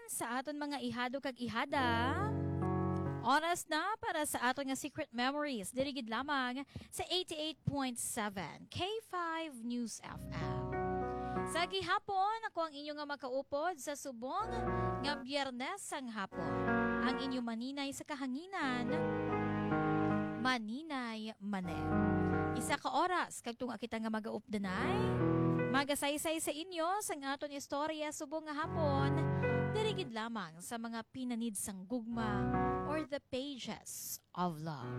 sa aton mga ihado kag ihada. Oras na para sa aton nga Secret Memories. Dirigid lamang sa 88.7 K5 News FM. Sa gihapon, ako ang inyo nga makaupod sa subong nga Biyernes sang hapon. Ang inyo maninay sa kahanginan, maninay mane. Isa ka oras kag tunga kita nga magaupdanay. Magasaysay sa inyo sang aton istorya subong nga hapon. Dirigid lamang sa mga pinanid sang gugma or the pages of love.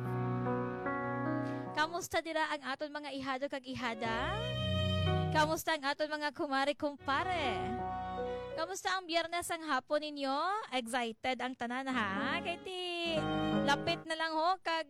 Kamusta dira ang aton mga ihado kag ihada? Kamusta ang aton mga kumare-kumpare? Kamusta ang Biyernes ang hapon ninyo? Excited ang tanan ha? Kay ti lapit na lang ho kag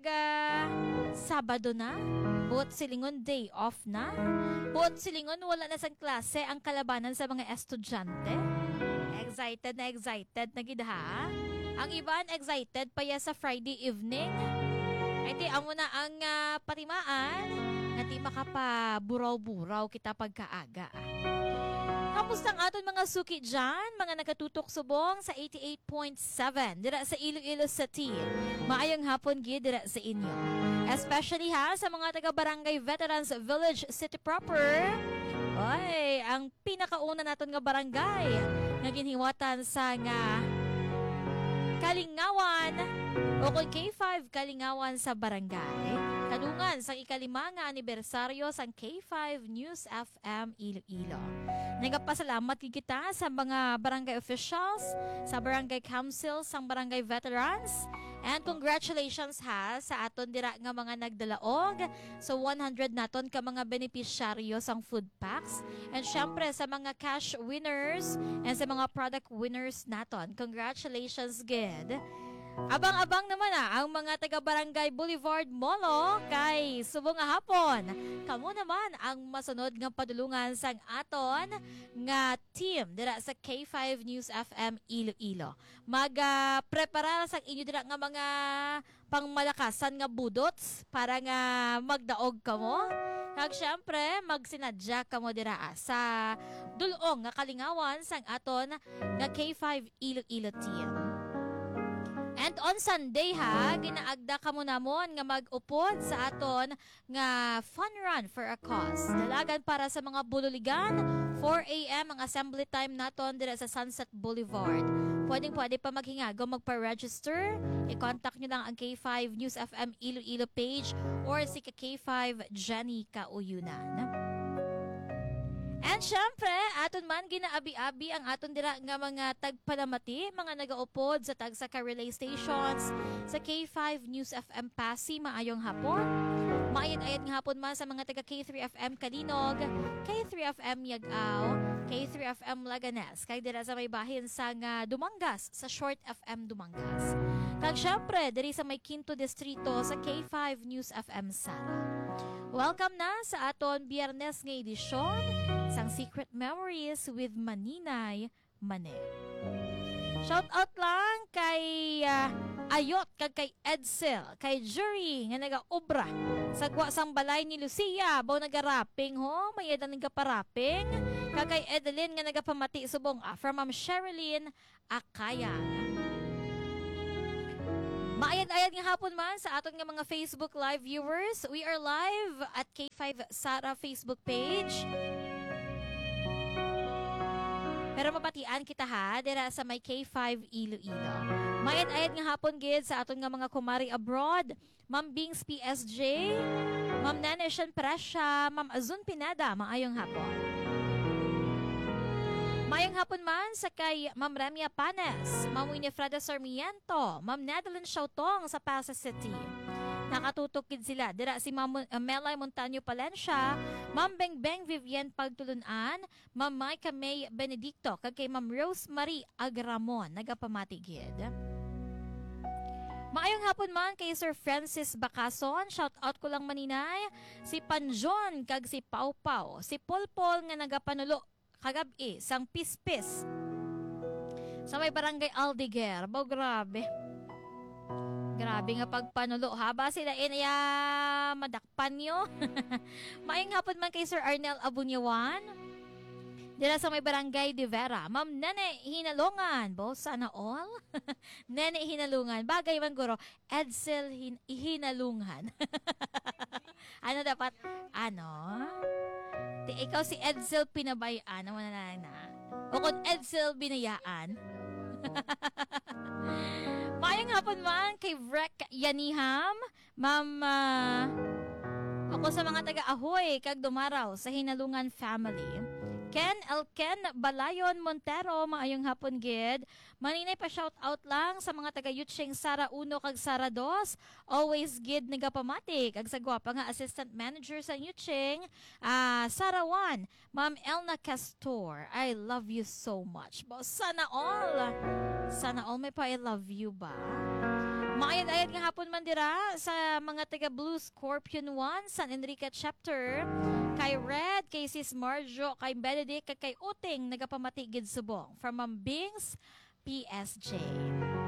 Sabado na. Buot silingon day off na. Buot silingon wala na sang klase ang kalabanan sa mga estudyante. Excited na gid ha? Ang iban excited pa ya sa Friday evening. Ay ti amo na ang patimaan na ti makapaburaw-buraw kita pagkaaga. Kamusta ang aton mga suki dyan? Mga nakatutok subong sa 88.7 dira sa Iloilo City. Maayong hapon gid dira sa inyo. Especially ha sa mga taga-barangay Veterans Village City proper. Oy, ang pinakauna naton nga barangay nga ginhiwatan sa nga Kalingawan o kung K5 Kalingawan sa barangay. Kanungan sa ikalima nga anibersaryo sang K5 News FM Iloilo. Nagapasalamat kita sa mga barangay officials, sa barangay council, sang barangay veterans, and congratulations ha sa aton dira nga mga nagdalaog so 100 naton ka mga benepisyaryo sang food packs, and syempre sa mga cash winners and sa mga product winners naton. Congratulations gid. Abang-abang naman ang mga taga-barangay Boulevard Molo kay subong nga hapon. Kamo naman ang masunod nga padulungan sang aton nga team dira sa K5 News FM Iloilo. Mag-prepara sa inyo dira nga mga pangmalakasan nga budots para nga magdaog kamo. Kag syempre magsinadya kamo dira sa dulong nga Kalingawan sang aton nga K5 Iloilo team. And on Sunday ha, ginaagda ka mo namon nga mag-upod sa aton nga fun run for a cause. Dalagan para sa mga bululigan, 4 a.m. ang assembly time naton dira sa Sunset Boulevard. Pwede pa maghingago magpa-register. I-contact nyo lang ang K5 News FM Iloilo page or si K5 Jenny Kauyunan. And syempre, aton man ginaabi-abi ang aton dira nga mga tagpalamati, mga nagaupod sa tagsaka relay stations sa K5 News FM Pasig. Maayong hapon. Maayad-ayad nga hapon man sa mga taga K3FM Kalinog, K3FM Yagao, K3FM Laganes, kay dira sa may bahin sa Dumangas, sa Short FM Dumangas. Kag syempre, diri sa may Quinto Distrito sa K5 News FM Sara. Welcome na sa aton Biyernes nga edisyon sang Secret Memories with Maninay Mane. Shout out lang kay Ayot, kag kay Edsel, kay Jury nga nagaobra sa sang balay ni Lucia, baw nagaraping ho, may edan nga paraping, kag kay Edeline nga nagapamati subong from Ma'am Sherilyn Akayan. Maayad-ayad nga hapon man sa aton nga mga Facebook Live viewers. We are live at K5 Sara Facebook page. Pero mabatian kita ha, dira sa may K5 Iloilo. Maayad-ayad nga hapon gid sa aton nga mga kumari abroad. Ma'am Bings PSG, Ma'am Naneshan Presya, Ma'am Azun Pinada, maayong hapon. Mayang hapon man sa kay Ma'am Remia Panes, Ma'am Winifreda Sarmiento, Ma'am Nadalyn Shautong sa Pasay City. Nakatutok gid sila. Dira si Ma'am Melay Montaño Palencia, Ma'am Bengbeng Vivian Pagtulunan, Ma'am Micah May Benedicto, kag kay Ma'am Rosemary Agramon, nagapamati gid. Maayong hapon man kay Sir Francis Bakason, shout out ko lang maninay, si Panjon kag si Pau Pau, si Polpol nga nagapanulo kagabi sang Pispis sa may barangay Aldeguer. Baw grabe nga pagpanulo ha ba sila inaya madakpan nyo. Maayong hapon man kay Sir Arnel Abunyawan, Dira sa may barangay de Vera. Ma'am Nene Hinalungan. Bo, sana all? Nene Hinalungan. Bagay man guro. Edsel Hinalungan. Ano dapat? Ano? Ikaw si Edsel Pinabayaan. Ano na lang na? O kung Edsel Binayaan. Mayang hapon man kay Vrek Yaniham. Ma'am, ako sa mga taga-ahoy kag dumaraw sa Hinalungan family. Ken Elken Balayon Montero, maayong hapon gid. Maninay pa shout out lang sa mga taga-Yucheng Sara 1 kag Sara 2. Always gid nagapamatik ag sa gwapa nga assistant manager sa Yucheng, Sara 1. Ma'am Elna Castor, I love you so much. Sana all. Sana all may pa I love you ba? Maayad-ayad nga hapon man dira sa mga taga Blue Scorpion 1, San Enrique Chapter, kay Red, kay Sis Marjo, kay Benedict, kay Uting, nagapamatigid subong from Ma'am Bings, PSJ.